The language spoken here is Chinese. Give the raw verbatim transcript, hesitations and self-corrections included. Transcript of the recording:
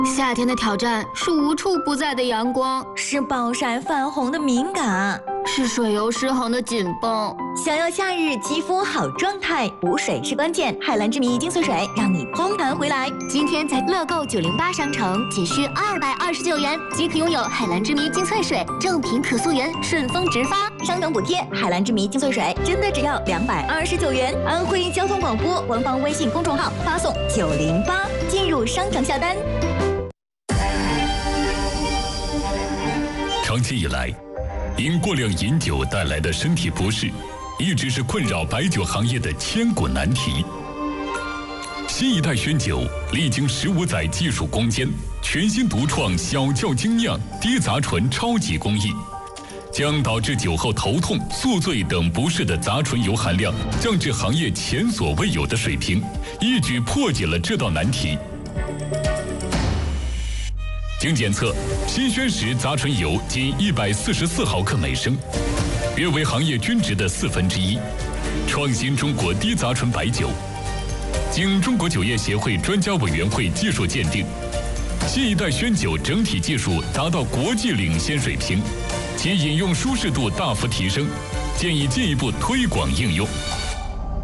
夏天的挑战是无处不在的阳光， 是暴晒泛红的敏感， 是水油失衡的紧绷。 想要夏日肌肤好状态，补水是关键。海蓝之谜精粹水让你蓬弹回来。 今天在乐购九零八商城仅需二百二十九元即可拥有海蓝之谜精粹水，正品可溯源，顺丰直发， 商城补贴。海蓝之谜精粹水真的只要两百二十九元。安徽交通广播官方微信公众号发送九零八进入商城下单。 长期以来，因过量饮酒带来的身体不适，一直是困扰白酒行业的千古难题。新一代轩酒历经十五载技术攻坚，全新独创小窖精酿低杂醇超级工艺，将导致酒后头痛、宿醉等不适的杂醇油含量降至行业前所未有的水平，一举破解了这道难题。经检测，新轩石杂醇油仅一百四十四毫克每升，约为行业均值的四分之一，创新中国低杂醇白酒。经中国酒业协会专家委员会技术鉴定，新一代轩酒整体技术达到国际领先水平，其饮用舒适度大幅提升，建议进一步推广应用。